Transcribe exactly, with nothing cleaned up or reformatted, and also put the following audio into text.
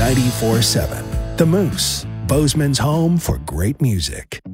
ninety-four point seven. The Moose, Bozeman's home for great music.